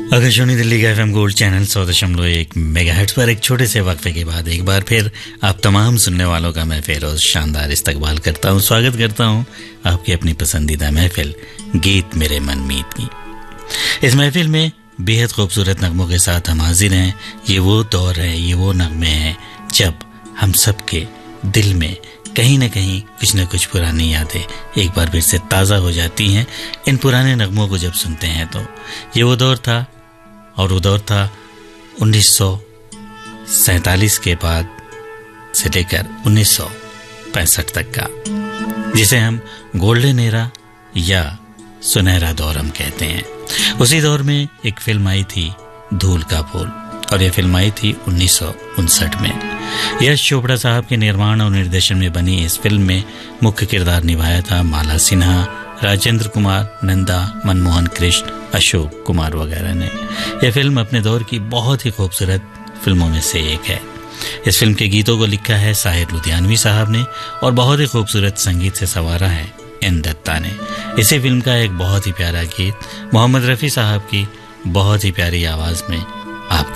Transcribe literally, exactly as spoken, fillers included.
आकाशवाणी दिल्ली का FM gold channel सौ दशमलव एक मेगाहर्ट्ज पर एक छोटे से वक्फे के बाद एक बार फिर आप तमाम सुनने वालों का मैं फेरोज शानदार इस्तकबाल करता हूं, स्वागत करता हूं आपकी अपनी पसंदीदा महफिल गीत मेरे मन मीत की। इस महफिल में बेहद खूबसूरत नगमों के साथ हम हाजिर हैं। ये वो दौर है, ये वो नगमे हैं जब हम सबके दिल में कहीं न कहीं कुछ न कुछ पुरानी यादें एक बार फिर से ताज़ा हो जाती हैं। इन पुराने नगमों को जब सुनते हैं तो ये वो दौर था, और वो दौर था उन्नीस सौ सैंतालीस के बाद से लेकर उन्नीस सौ पैंसठ तक का, जिसे हम गोल्डन एरा या सुनहरा दौर हम कहते हैं। उसी दौर में एक फिल्म आई थी धूल का फूल, और यह फिल्म आई थी उन्नीस सौ उनसठ में। यश चोपड़ा साहब के निर्माण और निर्देशन में बनी इस फिल्म में मुख्य किरदार निभाया था माला सिन्हा, राजेंद्र कुमार, नंदा, मनमोहन कृष्ण, अशोक कुमार वगैरह ने। यह फिल्म अपने दौर की बहुत ही खूबसूरत फिल्मों में से एक है। इस फिल्म के गीतों को लिखा है साहिर लुधियानवी साहब ने और बहुत ही खूबसूरत संगीत से संवारा है एन दत्ता ने। इसी फिल्म का एक बहुत ही प्यारा गीत मोहम्मद रफ़ी साहब की बहुत ही प्यारी आवाज़ में आपके